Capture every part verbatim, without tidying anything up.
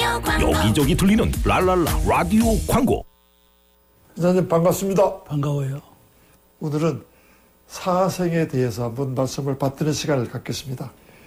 라디오 광고. 여기저기 들리는 랄랄라 라디오 광고. 선생님 반갑습니다. 반가워요. 오늘은 사생에 대해서 한번 말씀을 받드는 시간을 갖겠습니다.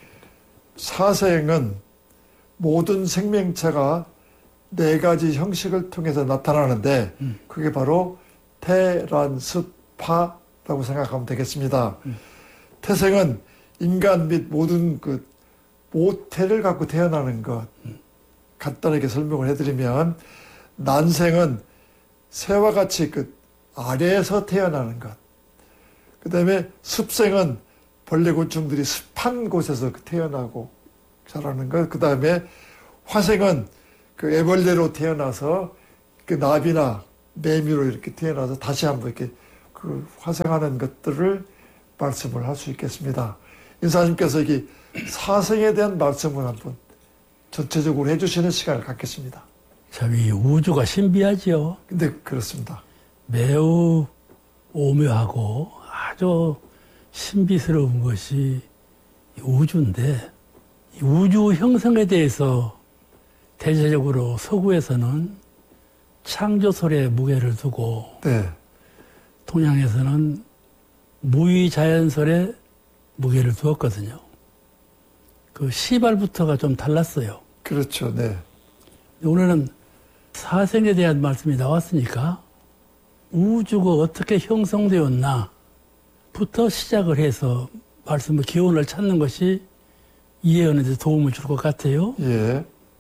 사생은 모든 생명체가 네 가지 형식을 통해서 나타나는데 음. 그게 바로 태, 란, 습, 파라고 생각하면 되겠습니다. 음. 태생은 인간 및 모든 그 모태를 갖고 태어나는 것. 음. 간단하게 설명을 해드리면 난생은 새와 같이 그 아래에서 태어나는 것. 그 다음에 습생은 벌레 곤충들이 습한 곳에서 태어나고 자라는 것. 그 다음에 화생은 그 애벌레로 태어나서 그 나비나 매미로 이렇게 태어나서 다시 한번 이렇게 그 화생하는 것들을 말씀을 할 수 있겠습니다. 인사님께서 이 사생에 대한 말씀을 한번 전체적으로 해주시는 시간을 갖겠습니다. 참, 이 우주가 신비하지요. 근데 그렇습니다. 매우 오묘하고 아주 신비스러운 것이 우주인데, 이 우주 형성에 대해서 대체적으로 서구에서는 창조설에 무게를 두고, 네. 동양에서는 무의자연설에 무게를 두었거든요. 그 시발부터가 좀 달랐어요. 그렇죠. 네. 오늘은 사생에 대한 말씀이 나왔으니까 우주가 어떻게 형성되었나 부터 시작을 해서 말씀의 기원을 찾는 것이 이해하는 데 도움을 줄 것 같아요. 예.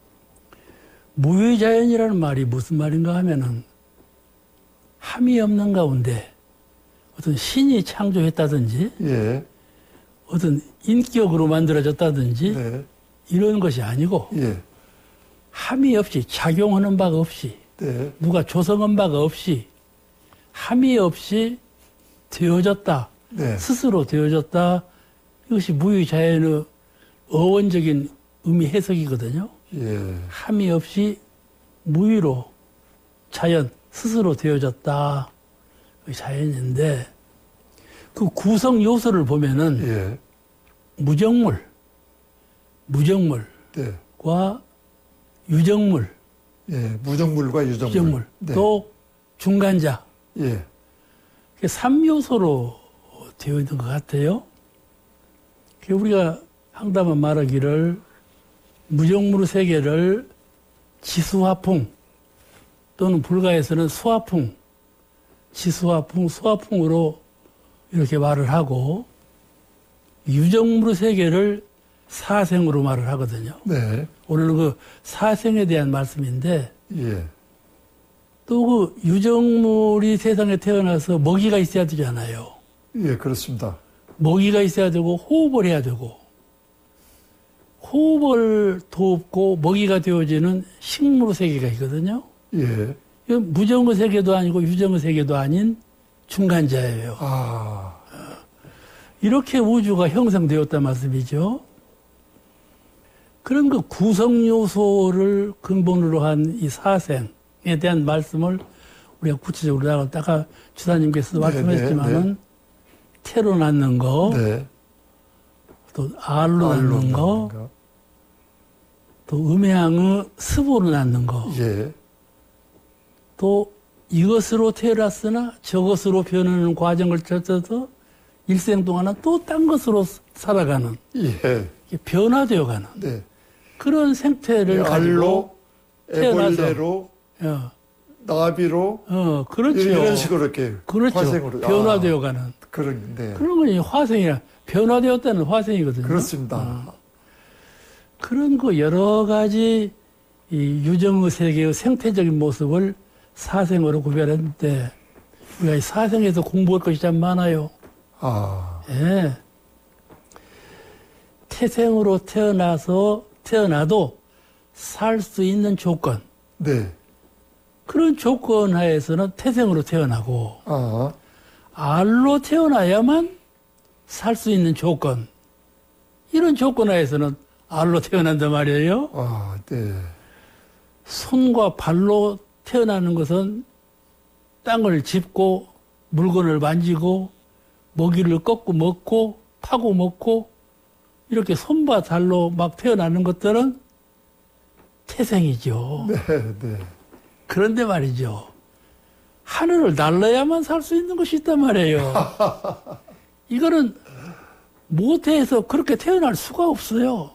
무의자연이라는 말이 무슨 말인가 하면은 함이 없는 가운데 어떤 신이 창조했다든지 예. 어떤 인격으로 만들어졌다든지 네. 이런 것이 아니고 예. 함이 없이 작용하는 바가 없이 네. 누가 조성한 바가 없이 함이 없이 되어졌다. 네. 스스로 되어졌다. 이것이 무의자연의 어원적인 의미 해석이거든요. 예. 함이 없이 무의로 자연 스스로 되어졌다. 자연인데 그 구성 요소를 보면은 예. 무정물, 무정물과 네. 유정물, 예. 무정물과 유정물, 유정물 네. 또 중간자, 예. 삼 요소로 되어 있는 것 같아요. 우리가 항담한 말하기를 무정물 세계를 지수화풍 또는 불가에서는 수화풍, 지수화풍, 수화풍으로 이렇게 말을 하고 유정물 세계를 사생으로 말을 하거든요. 네. 오늘은 그 사생에 대한 말씀인데 예. 또 그 유정물이 세상에 태어나서 먹이가 있어야 되잖아요. 예, 그렇습니다. 먹이가 있어야 되고 호흡을 해야 되고 호흡을 돕고 먹이가 되어지는 식물 세계가 있거든요. 예. 무정의 세계도 아니고 유정의 세계도 아닌 중간자예요. 아. 이렇게 우주가 형성되었단 말씀이죠. 그런 그 구성 요소를 근본으로 한 이 사생에 대한 말씀을 우리가 구체적으로 나갔다가 주사님께서 말씀하셨지만은 네, 네. 태로 낳는 거, 네. 또 알로, 알로 낳는 거, 거, 또 음양의 습으로 낳는 거, 예. 또 이것으로 태어났으나 저것으로 변하는 과정을 거쳐서 일생 동안은 또 딴 것으로 살아가는, 예. 변화되어가는 네. 그런 생태를 예, 가지고 애벌레로, 어. 나비로, 어, 그렇죠. 이런 식으로 이렇게 그렇죠. 화생으로 변화되어가는 아, 그런, 네. 그런 건 화생이라 변화되었다는 화생이거든요. 그렇습니다. 어. 그런 그 여러 가지 이 유정의 세계의 생태적인 모습을 사생으로 구별했는데 우리가 이 사생에서 공부할 것이 참 많아요. 아. 예. 태생으로 태어나서 태어나도 살 수 있는 조건. 네. 그런 조건 하에서는 태생으로 태어나고 아. 알로 태어나야만 살 수 있는 조건. 이런 조건 하에서는 알로 태어난단 말이에요. 아, 네. 손과 발로 태어나는 것은 땅을 짚고 물건을 만지고 먹이를 꺾고 먹고 파고 먹고 이렇게 손과 발로 막 태어나는 것들은 태생이죠. 네, 네. 그런데 말이죠. 하늘을 날라야만 살 수 있는 것이 있단 말이에요. 이거는 모태에서 그렇게 태어날 수가 없어요.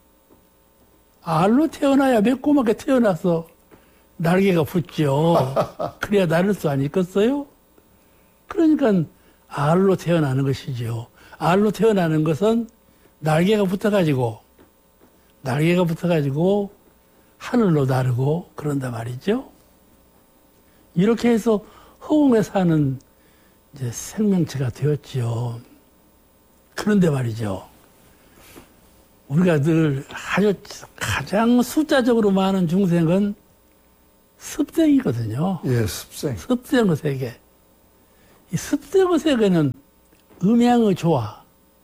알로 태어나야 매콤하게 태어나서 날개가 붙죠. 그래야 날을 수 아니겠어요? 그러니까 알로 태어나는 것이죠. 알로 태어나는 것은 날개가 붙어가지고 날개가 붙어가지고 하늘로 나르고 그런단 말이죠. 이렇게 해서 허공에 사는 이제 생명체가 되었지요. 그런데 말이죠. 우리가 늘 아주 가장 숫자적으로 많은 중생은 습생이거든요. 예, 습생. 습생의 세계. 이 습생의 세계는 음양의 조화,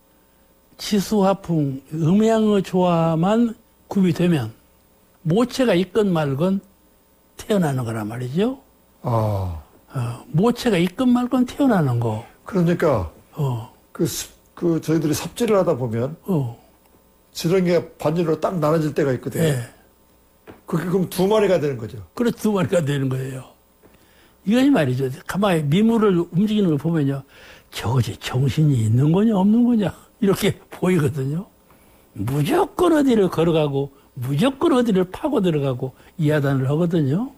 지수화풍, 음양의 조화만 구비되면 모체가 있건 말건 태어나는 거란 말이죠. 아. 어, 모체가 있건 말건 태어나는 거. 그러니까, 어, 그, 습, 그, 저희들이 삽질을 하다 보면, 어, 지렁이가 반지로 딱 나눠질 때가 있거든요. 예. 그게 그럼 두 마리가 되는 거죠. 그래서 두 마리가 되는 거예요. 이것이 말이죠. 가만히 미물을 움직이는 걸 보면요. 저것이 정신이 있는 거냐, 없는 거냐, 이렇게 보이거든요. 무조건 어디를 걸어가고, 무조건 어디를 파고 들어가고, 이하단을 하거든요.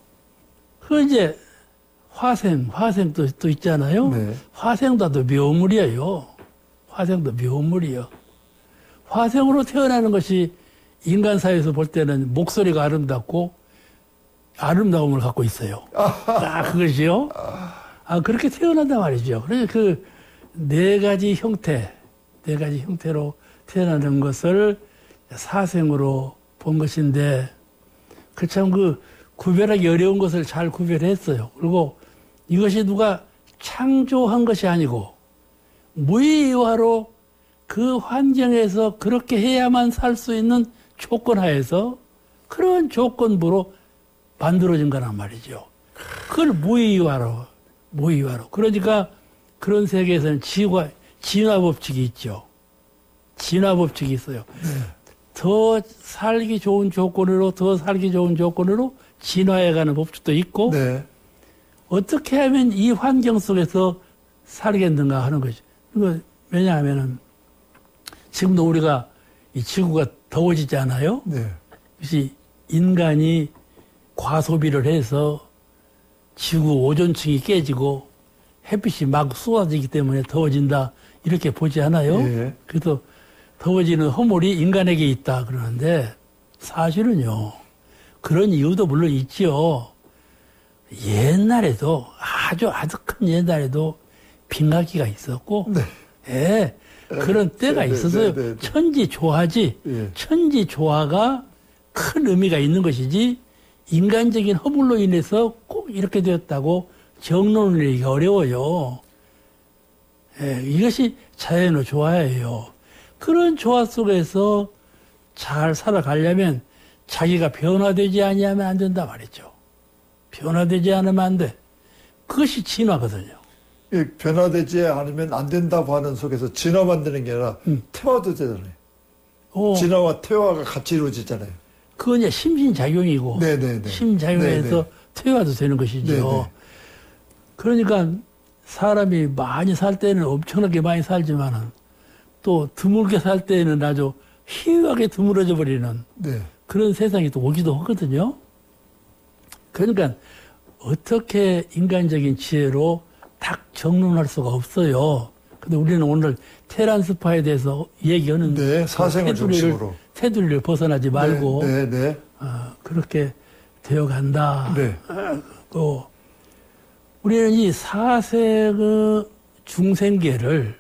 그 이제, 화생, 화생도 또 있잖아요. 네. 화생도 묘물이에요. 화생도 묘물이요. 화생으로 태어나는 것이 인간 사회에서 볼 때는 목소리가 아름답고 아름다움을 갖고 있어요. 아, 그것이요? 아, 그렇게 태어난단 말이죠. 그래서 그 네 가지 형태, 네 가지 형태로 태어나는 것을 사생으로 본 것인데, 그 참 그 구별하기 어려운 것을 잘 구별했어요. 그리고 이것이 누가 창조한 것이 아니고 무의화로 그 환경에서 그렇게 해야만 살 수 있는 조건 하에서 그런 조건부로 만들어진 거란 말이죠. 그걸 무의화로, 무의화로. 그러니까 그런 세계에서는 지화, 진화법칙이 있죠. 진화법칙이 있어요. 네. 더 살기 좋은 조건으로, 더 살기 좋은 조건으로 진화해가는 법칙도 있고, 네. 어떻게 하면 이 환경 속에서 살겠는가 하는 거죠. 왜냐하면은, 지금도 우리가 이 지구가 더워지지 않아요? 네. 그것이 인간이 과소비를 해서 지구 오존층이 깨지고 햇빛이 막 쏟아지기 때문에 더워진다, 이렇게 보지 않아요? 네. 그래서 더워지는 허물이 인간에게 있다 그러는데, 사실은요, 그런 이유도 물론 있지요. 옛날에도, 아주 아주 큰 옛날에도 빙하기가 있었고, 네. 예, 그런 때가 네, 있어서요. 네, 네, 네. 천지조화지, 네. 천지조화가 큰 의미가 있는 것이지, 인간적인 허물로 인해서 꼭 이렇게 되었다고 정론을 하기가 어려워요. 예, 이것이 자연의 조화예요. 그런 조화 속에서 잘 살아가려면 자기가 변화되지 아니하면 안 된다 말이죠. 변화되지 않으면 안 돼. 그것이 진화거든요. 예, 변화되지 않으면 안 된다고 하는 속에서 진화 만드는 게 아니라 음. 퇴화도 되잖아요. 오. 진화와 퇴화가 같이 이루어지잖아요. 그건 이제 심신작용이고, 네네네. 심작용에서 네네. 퇴화도 되는 것이죠. 네네. 그러니까 사람이 많이 살 때는 엄청나게 많이 살지만은 또 드물게 살 때는 아주 희유하게 드물어져 버리는 네. 그런 세상이 또 오기도 하거든요. 그러니까 어떻게 인간적인 지혜로 딱 정론할 수가 없어요. 근데 우리는 오늘 테란스파에 대해서 얘기하는데 네, 사생을 중심으로 테두리를 벗어나지 말고 네, 네, 네. 어, 그렇게 되어간다. 네. 또 우리는 이 사색의 중생계를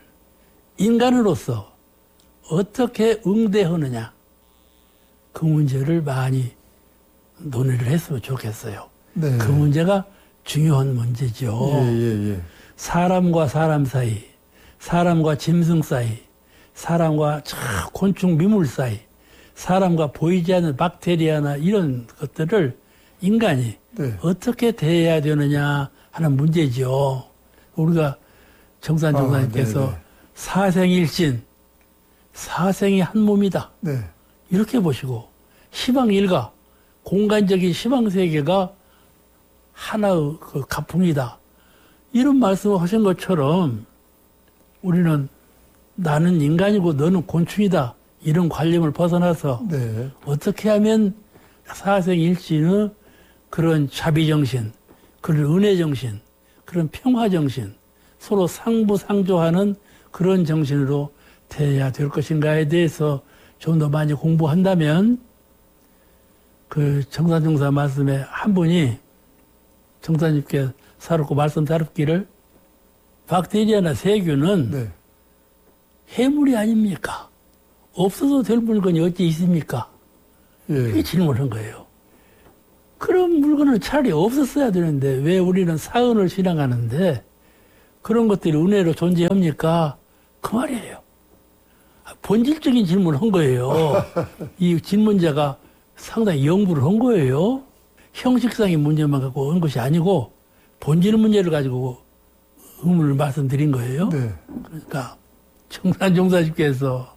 인간으로서 어떻게 응대하느냐, 그 문제를 많이 논의를 했으면 좋겠어요. 네. 그 문제가 중요한 문제죠. 예, 예, 예. 사람과 사람 사이, 사람과 짐승 사이, 사람과 곤충 미물 사이, 사람과 보이지 않는 박테리아나 이런 것들을 인간이 네. 어떻게 대해야 되느냐 하는 문제죠. 우리가 정산 정사님께서 아, 사생일신, 사생이 한 몸이다. 네. 이렇게 보시고, 시방일가, 공간적인 시방세계가 하나의 그 가풍이다. 이런 말씀을 하신 것처럼 우리는 나는 인간이고 너는 곤충이다. 이런 관념을 벗어나서 네. 어떻게 하면 사생일신의 그런 자비정신, 그런 은혜정신, 그런 평화정신, 서로 상부상조하는 그런 정신으로 돼야 될 것인가에 대해서 좀 더 많이 공부한다면 그 정산정사 말씀에 한 분이 정사님께 사롭고 말씀 다룹기를 박테리아나 세균은 네. 해물이 아닙니까? 없어도 될 물건이 어찌 있습니까? 예. 이렇게 질문한 거예요. 그런 물건은 차라리 없었어야 되는데 왜 우리는 사은을 신앙하는데 그런 것들이 은혜로 존재합니까? 그 말이에요. 본질적인 질문을 한 거예요. 이 질문자가 상당히 연구를 한 거예요. 형식상의 문제만 갖고 한 것이 아니고 본질 문제를 가지고 의문을 말씀드린 거예요. 네. 그러니까 정산종사님께서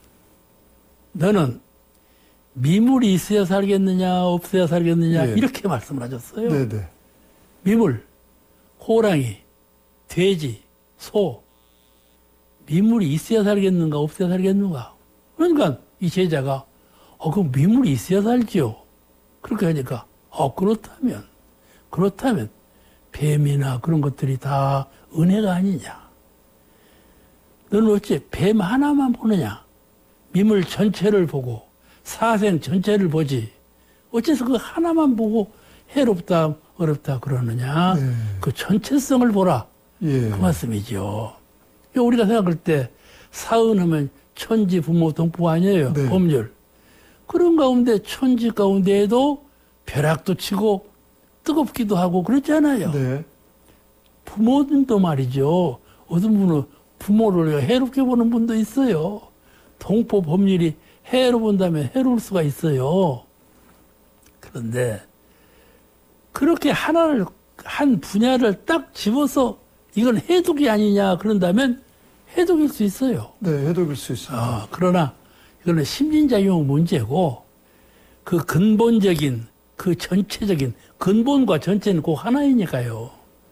너는 미물이 있어야 살겠느냐 없어야 살겠느냐 네. 이렇게 말씀을 하셨어요. 네, 네. 미물, 호랑이, 돼지, 소 미물이 있어야 살겠는가 없어야 살겠는가. 그러니까 이 제자가 어, 그럼 미물이 있어야 살지요. 그렇게 하니까 어, 그렇다면 그렇다면 뱀이나 그런 것들이 다 은혜가 아니냐. 너는 어째 뱀 하나만 보느냐. 미물 전체를 보고 사생 전체를 보지. 어째서 그 하나만 보고 해롭다 어렵다 그러느냐. 네. 그 전체성을 보라. 예. 그 말씀이죠. 우리가 생각할 때 사은하면 천지 부모 동부 아니에요. 네. 법률. 그런 가운데 천지 가운데에도 벼락도 치고 뜨겁기도 하고 그렇잖아요. 네. 부모님도 말이죠. 어떤 분은 부모를 해롭게 보는 분도 있어요. 동포 법률이 해로 본다면 해로울 수가 있어요. 그런데 그렇게 하나를 한 분야를 딱 집어서 이건 해독이 아니냐 그런다면 해독일 수 있어요. 네, 해독일 수 있습니다. 아, 그러나 이거는 심진작용 문제고 그 근본적인 그 전체적인 근본과 전체는 꼭 하나이니까요.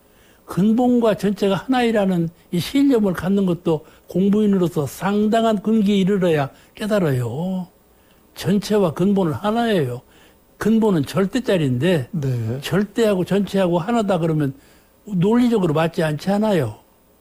근본과 전체가 하나이라는 이 신념을 갖는 것도 공부인으로서 상당한 근기에 이르러야 깨달아요. 전체와 근본은 하나예요. 근본은 절대짜리인데 네. 절대하고 전체하고 하나다 그러면 논리적으로 맞지 않지 않아요.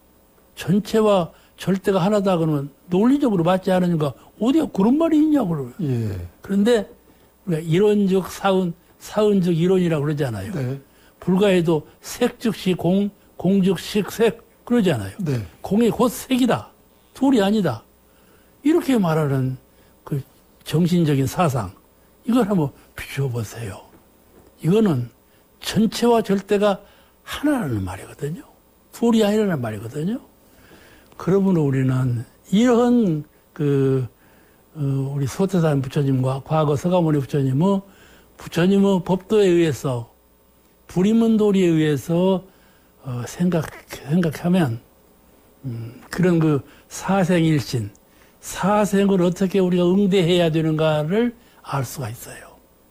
전체와 절대가 하나다 그러면 논리적으로 맞지 않으니까 어디가 그런 말이 있냐고 그러면. 예. 그런데 우리가 이론적 사은, 사은적 이론이라고 그러잖아요. 네. 불가해도 색 즉시 공, 공 즉시 색 그러잖아요. 네. 공이 곧 색이다. 둘이 아니다. 이렇게 말하는 그 정신적인 사상 이걸 한번 비춰보세요. 이거는 전체와 절대가 하나라는 말이거든요. 둘이 아니라는 말이거든요. 그러므로 우리는 이런 그 어, 우리 소태산 부처님과 과거 서가모니 부처님은 부처님은 법도에 의해서 불임문도리에 의해서 어, 생각 생각하면 음, 그런 그 사생일신 사생을 어떻게 우리가 응대해야 되는가를 알 수가 있어요.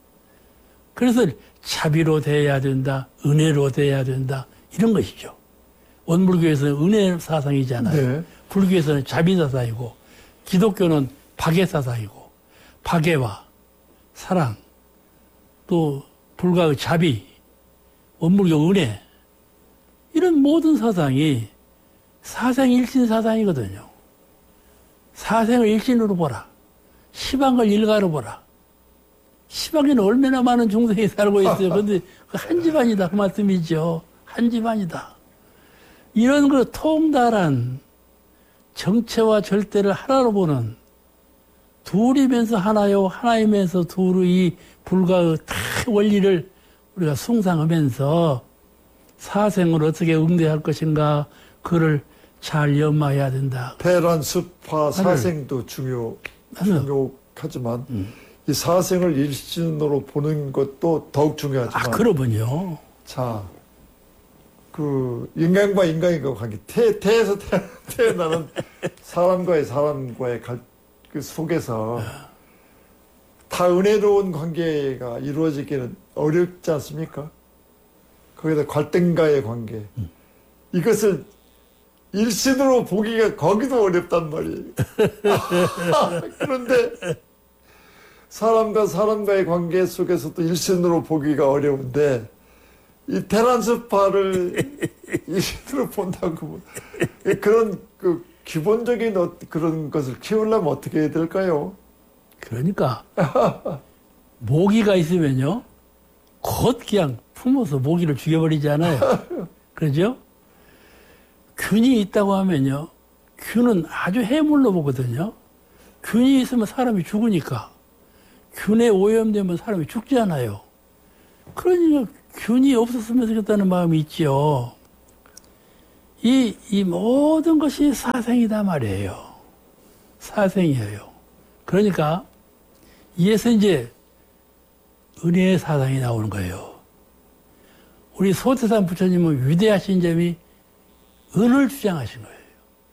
그래서 자비로 대해야 된다, 은혜로 대해야 된다 이런 것이죠. 원불교에서는 은혜 사상이잖아요. 네. 불교에서는 자비 사상이고 기독교는 박애 사상이고 박애와 사랑 또 불가의 자비 원불교 은혜 이런 모든 사상이 사생일신 사상이거든요. 사생을 일신으로 보라. 시방을 일가로 보라. 시방에는 얼마나 많은 중생이 살고 있어요. 그런데 한 집안이다 그 말씀이죠. 한 집안이다. 이런 그 통달한 정체와 절대를 하나로 보는 둘이면서 하나요 하나이면서 둘의 불가의 다 원리를 우리가 숭상하면서 사생을 어떻게 응대할 것인가 그를 잘 연마해야 된다. 태란, 습화, 사생도 중요, 중요하지만 음. 이 사생을 일신으로 보는 것도 더욱 중요하지만 아, 그러군요. 자, 그 인간과 인간의 관계, 태, 태에서 태, 태어나는 사람과의 사람과의 갈, 그 속에서 다 은혜로운 관계가 이루어지기는 어렵지 않습니까? 거기다 갈등과의 관계. 음. 이것을 일신으로 보기가 거기도 어렵단 말이에요. 그런데 사람과 사람과의 관계 속에서도 일신으로 보기가 어려운데 이 테란스파를 일신으로 본다고 그런 그 기본적인 그런 것을 키우려면 어떻게 해야 될까요? 그러니까 모기가 있으면요 곧 그냥 품어서 모기를 죽여버리잖아요. 그러죠? 균이 있다고 하면요 균은 아주 해물로 보거든요. 균이 있으면 사람이 죽으니까 균에 오염되면 사람이 죽지 않아요. 그러니까 균이 없었으면 좋겠다는 마음이 있죠. 이, 이 모든 것이 사생이다 말이에요. 사생이에요. 그러니까 이에서 이제 은혜의 사상이 나오는 거예요. 우리 소태산 부처님은 위대하신 점이 은을 주장하신 거예요.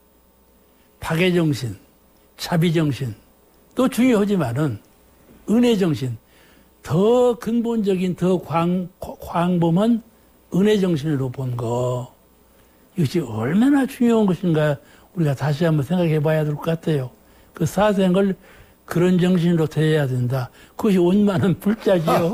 박애정신, 자비정신, 또 중요하지만은 은혜정신, 더 근본적인, 더 광, 광범한 은혜정신으로 본 거. 이것이 얼마나 중요한 것인가 우리가 다시 한번 생각해 봐야 될 것 같아요. 그 사생을 그런 정신으로 대해야 된다. 그것이 원만한 불자지요.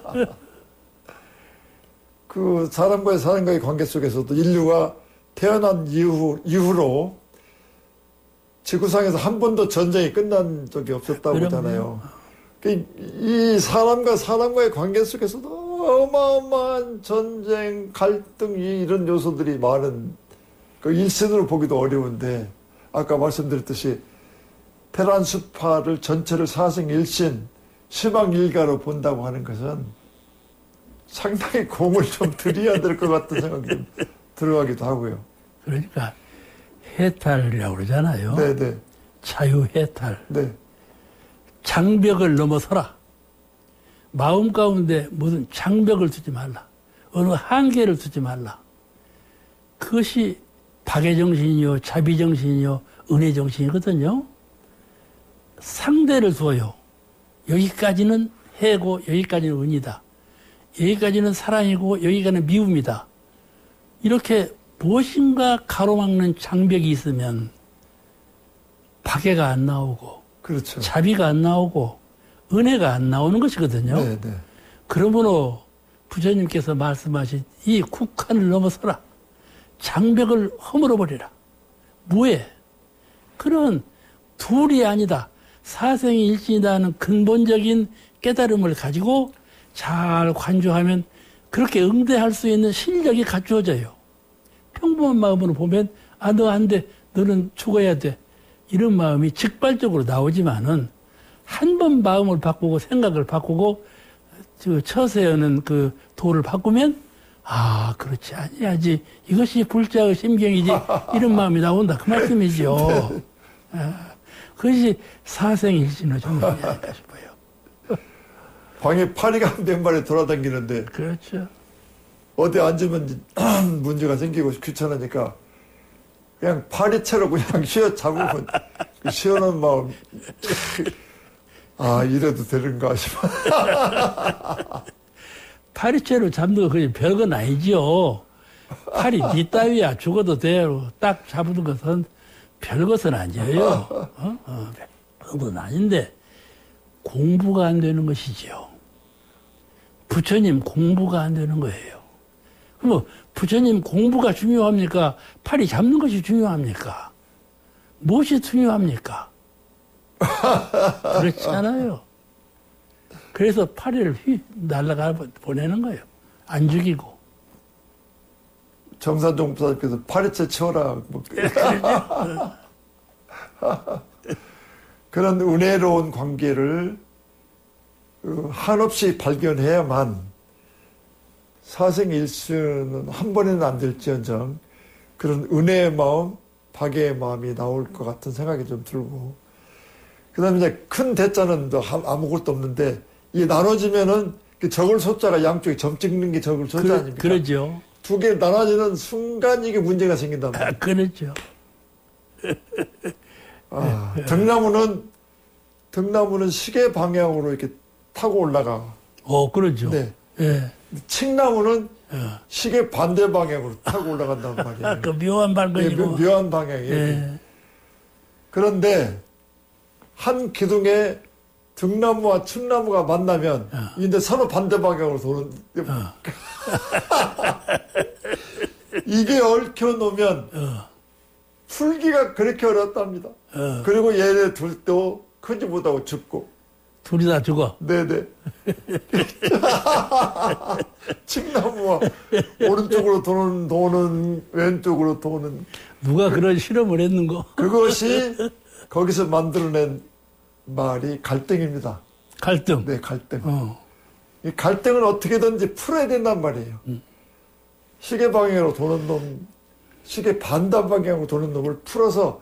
그 사람과의 사람과의 관계 속에서도 인류가 태어난 이후, 이후로 지구상에서 한 번도 전쟁이 끝난 적이 없었다고 하잖아요. 이 사람과 사람과의 관계 속에서도 어마어마한 전쟁, 갈등이 이런 요소들이 많은 그 일신으로 보기도 어려운데 아까 말씀드렸듯이 테란스파를 전체를 사생일신, 시방일가로 본다고 하는 것은 상당히 공을 좀 들여야 될 것 같은 생각이 좀 들어가기도 하고요. 그러니까 해탈이라고 그러잖아요. 네네. 자유해탈. 네. 장벽을 넘어서라. 마음 가운데 무슨 장벽을 두지 말라. 어느 한계를 두지 말라. 그것이 박애정신이요, 자비정신이요, 은혜정신이거든요. 상대를 두어요. 여기까지는 해고 여기까지는 은이다. 여기까지는 사랑이고 여기까지는 미움이다. 이렇게 무엇인가 가로막는 장벽이 있으면 박애가 안 나오고 그렇죠. 자비가 안 나오고 은혜가 안 나오는 것이거든요. 네, 네. 그러므로 부처님께서 말씀하신 이 국한을 넘어서라. 장벽을 허물어버리라. 무해. 그런 둘이 아니다. 사생이 일신이다 하는 근본적인 깨달음을 가지고 잘 관조하면 그렇게 응대할 수 있는 실력이 갖추어져요. 평범한 마음으로 보면 아, 너 안 돼. 너는 죽어야 돼. 이런 마음이 직발적으로 나오지만은 한 번 마음을 바꾸고 생각을 바꾸고 저 처세하는 그 도를 바꾸면 아 그렇지 아니야지 이것이 불자의 심경이지 이런 마음이 나온다 그 말씀이죠. 네. 아, 그것이 사생일신의 정신이 아닐까 싶어요. 방에 파리가 한 몇 돌아다니는데 그렇죠. 어디 앉으면 문제가 생기고 귀찮으니까 그냥 파리채로 그냥 쉬어 잡으면 그 시원한 마음 아 이래도 되는가 싶어. 파리채로 잡는 거 그게 별건 아니죠. 파리 니 따위야 죽어도 돼요. 딱 잡는 것은 별것은 아니에요. 어? 어, 별것은 아닌데 공부가 안 되는 것이지요. 부처님 공부가 안 되는 거예요. 그럼 부처님 공부가 중요합니까? 파리 잡는 것이 중요합니까? 무엇이 중요합니까? 그렇지 않아요. 그래서 파리를 휘 날아가 보내는 거예요. 안 죽이고. 정산종 부사님께서 파리채 치워라. 뭐. 그런 은혜로운 관계를 한없이 발견해야만 사생일수는 한 번에는 안 될지언정 그런 은혜의 마음, 박애의 마음이 나올 것 같은 생각이 좀 들고 그 다음에 이제 큰 대자는 아무것도 없는데 이게 나눠지면은 그 적을 소자가 양쪽에 점 찍는 게 적을 소자 그, 아닙니까? 그러죠. 두 개 나눠지는 순간 이게 문제가 생긴단 말이에요. 아, 그렇죠. 아, 등나무는 등나무는 시계 방향으로 이렇게 타고 올라가. 어, 그러죠. 네. 예. 칡나무는 어. 시계 반대 방향으로 타고 올라간단 말이에요. 그 묘한 방법이고. 네, 묘한 방향이에요. 예. 그런데 한 기둥에 등나무와 칡나무가 만나면 어. 이제 서로 반대 방향으로 도는. 어. 이게 얽혀 놓으면 어. 풀기가 그렇게 어렵답니다. 어. 그리고 얘네 둘도 크지 못하고 죽고. 둘이 다 죽어. 네네. 칡나무와 오른쪽으로 도는, 도는, 왼쪽으로 도는. 누가 그런 실험을 했는고? 그것이 거기서 만들어낸 말이 갈등입니다. 갈등. 네, 갈등. 어. 이 갈등은 어떻게든지 풀어야 된단 말이에요. 음. 시계 방향으로 도는 놈, 시계 반대 방향으로 도는 놈을 풀어서